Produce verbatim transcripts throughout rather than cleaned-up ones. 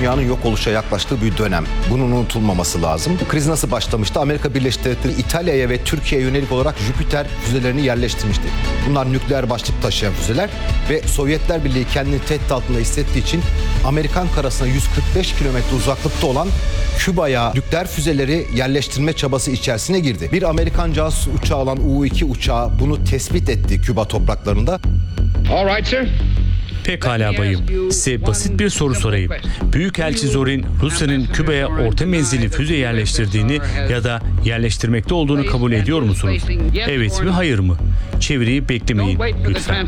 dünyanın yok oluşa yaklaştığı bir dönem. Bunun unutulmaması lazım. Bu kriz nasıl başlamıştı? Amerika Birleşik Devletleri İtalya'ya ve Türkiye'ye yönelik olarak Jüpiter füzelerini yerleştirmişti. Bunlar nükleer başlık taşıyan füzeler ve Sovyetler Birliği kendini tehdit altında hissettiği için Amerikan karasına yüz kırk beş kilometre uzaklıkta olan Küba'ya nükleer füzeleri yerleştirme çabası içerisine girdi. Bir Amerikan casus uçağı olan U iki uçağı bunu tespit etti Küba topraklarında. All right, sir. Pekala bayım. Size basit bir soru sorayım. Büyükelçi Zorin, Rusya'nın Küba'ya orta menzilli füze yerleştirdiğini ya da yerleştirmekte olduğunu kabul ediyor musunuz? Evet mi, hayır mı? Çeviriyi beklemeyin lütfen.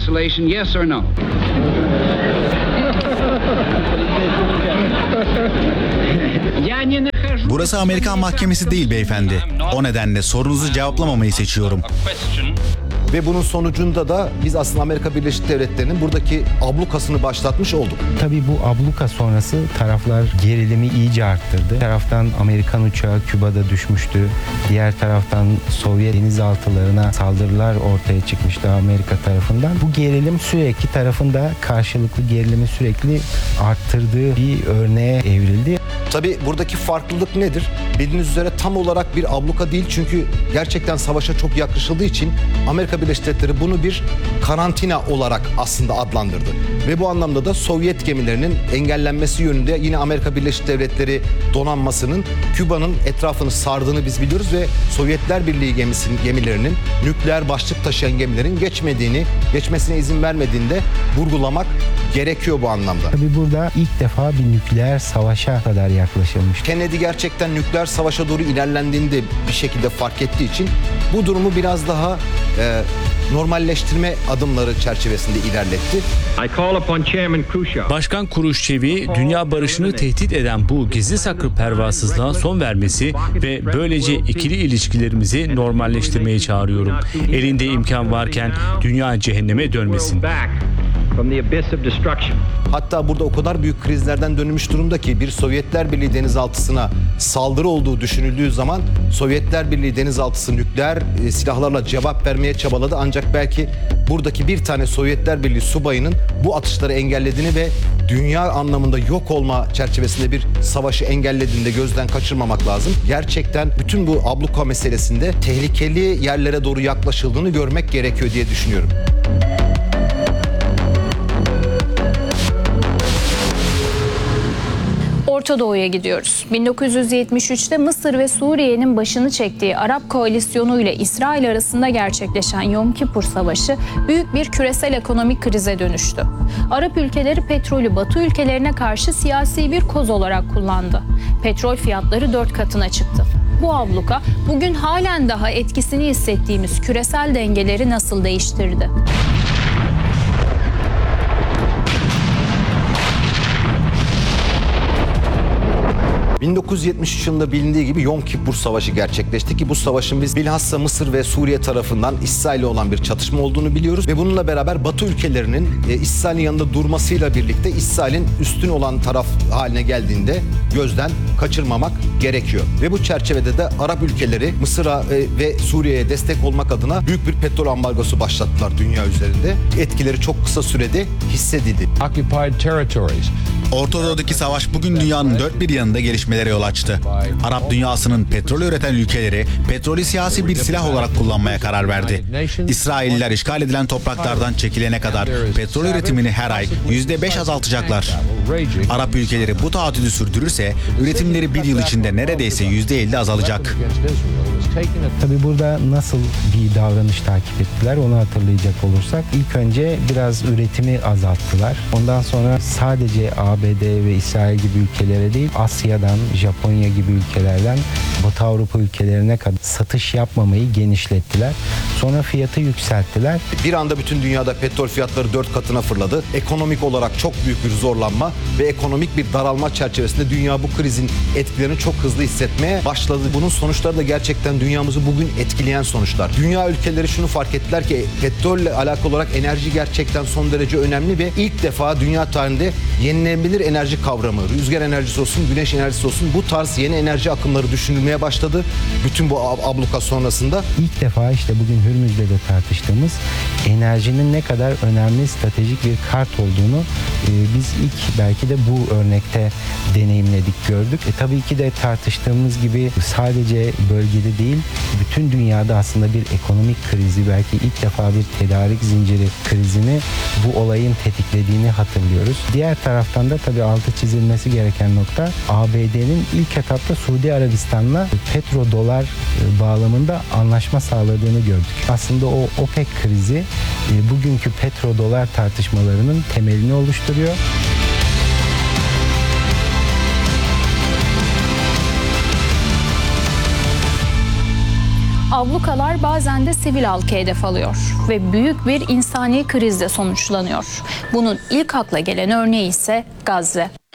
Burası Amerikan mahkemesi değil beyefendi. O nedenle sorunuzu cevaplamamayı seçiyorum. Ve bunun sonucunda da biz aslında Amerika Birleşik Devletleri'nin buradaki ablukasını başlatmış olduk. Tabii bu abluka sonrası taraflar gerilimi iyice arttırdı. Bir taraftan Amerikan uçağı Küba'da düşmüştü. Diğer taraftan Sovyet denizaltılarına saldırılar ortaya çıkmıştı Amerika tarafından. Bu gerilim sürekli tarafında karşılıklı gerilimi sürekli arttırdığı bir örneğe evrildi. Tabii buradaki farklılık nedir? Bildiğiniz üzere tam olarak bir abluka değil, çünkü gerçekten savaşa çok yaklaşıldığı için Amerika Birleşik Devletleri bunu bir karantina olarak aslında adlandırdı. Ve bu anlamda da Sovyet gemilerinin engellenmesi yönünde yine Amerika Birleşik Devletleri donanmasının Küba'nın etrafını sardığını biz biliyoruz ve Sovyetler Birliği gemisinin gemilerinin nükleer başlık taşıyan gemilerin geçmediğini, geçmesine izin vermediğini de vurgulamak gerekiyor bu anlamda. Tabii burada ilk defa bir nükleer savaşa kadar yaklaşılmış. Kennedy gerçekten nükleer savaşa doğru ilerlendiğini de bir şekilde fark ettiği için bu durumu biraz daha e, normalleştirme adımları çerçevesinde ilerletti. Başkan Kruşçev'i dünya barışını tehdit eden bu gizli saklı pervasızlığa son vermesi ve böylece ikili ilişkilerimizi normalleştirmeye çağırıyorum. Elinde imkan varken dünya cehenneme dönmesin. Hatta burada o kadar büyük krizlerden dönülmüş durumda ki bir Sovyetler Birliği denizaltısına saldırı olduğu düşünüldüğü zaman Sovyetler Birliği denizaltısı nükleer e, silahlarla cevap vermeye çabaladı. Ancak belki buradaki bir tane Sovyetler Birliği subayının bu atışları engellediğini ve dünya anlamında yok olma çerçevesinde bir savaşı engellediğini de gözden kaçırmamak lazım. Gerçekten bütün bu abluka meselesinde tehlikeli yerlere doğru yaklaşıldığını görmek gerekiyor diye düşünüyorum. Orta Doğu'ya gidiyoruz. bin dokuz yüz yetmiş üçte Mısır ve Suriye'nin başını çektiği Arap koalisyonu ile İsrail arasında gerçekleşen Yom Kipur Savaşı büyük bir küresel ekonomik krize dönüştü. Arap ülkeleri petrolü Batı ülkelerine karşı siyasi bir koz olarak kullandı. Petrol fiyatları dört katına çıktı. Bu abluka bugün halen daha etkisini hissettiğimiz küresel dengeleri nasıl değiştirdi? bin dokuz yüz yetmiş üç yılında bilindiği gibi Yom Kipur Savaşı gerçekleşti ki bu savaşın biz bilhassa Mısır ve Suriye tarafından İsrail'le olan bir çatışma olduğunu biliyoruz ve bununla beraber Batı ülkelerinin e, İsrail'in yanında durmasıyla birlikte İsrail'in üstün olan taraf haline geldiğinde gözden kaçırmamak gerekiyor. Ve bu çerçevede de Arap ülkeleri Mısır'a e, ve Suriye'ye destek olmak adına büyük bir petrol ambargosu başlattılar dünya üzerinde. Etkileri çok kısa sürede hissedildi. Occupied territories. Orta Doğu'daki savaş bugün dünyanın dört bir yanında gelişmelere yol açtı. Arap dünyasının petrol üreten ülkeleri petrolü siyasi bir silah olarak kullanmaya karar verdi. İsrailliler işgal edilen topraklardan çekilene kadar petrol üretimini her ay yüzde beş azaltacaklar. Arap ülkeleri bu taahhüdü sürdürürse üretimleri bir yıl içinde neredeyse yüzde elli azalacak. Tabii burada nasıl bir davranış takip ettiler onu hatırlayacak olursak ilk önce biraz üretimi azalttılar. Ondan sonra sadece A B D ve İsrail gibi ülkelere değil Asya'dan, Japonya gibi ülkelerden Batı Avrupa ülkelerine kadar satış yapmamayı genişlettiler. Sonra fiyatı yükselttiler. Bir anda bütün dünyada petrol fiyatları dört katına fırladı. Ekonomik olarak çok büyük bir zorlanma ve ekonomik bir daralma çerçevesinde dünya bu krizin etkilerini çok hızlı hissetmeye başladı. Bunun sonuçları da gerçekten dünyamızı bugün etkileyen sonuçlar. Dünya ülkeleri şunu fark ettiler ki petrolle alakalı olarak enerji gerçekten son derece önemli ve ilk defa dünya tarihinde yenilenebilir enerji kavramı, rüzgar enerjisi olsun, güneş enerjisi olsun, bu tarz yeni enerji akımları düşünülmeye başladı. Bütün bu abluka sonrasında. İlk defa işte bugün Hürmüz'de de tartıştığımız enerjinin ne kadar önemli stratejik bir kart olduğunu e, biz ilk belki de bu örnekte deneyimledik, gördük. E, tabii ki de tartıştığımız gibi sadece bölgede değil, bütün dünyada aslında bir ekonomik krizi, belki ilk defa bir tedarik zinciri krizini bu olayın tetiklediğini hatırlıyoruz. Diğer taraftan da tabii altı çizilmesi gereken nokta, A B D'nin ilk etapta Suudi Arabistan'la petrodolar e, bağlamında anlaşma sağladığını gördük. Aslında o OPEC krizi e, bugünkü petrodolar tartışmalarının temelini oluşturuyor. Ablukalar bazen de sivil halkı hedef alıyor ve büyük bir insani krizle sonuçlanıyor. Bunun ilk akla gelen örneği ise Gazze.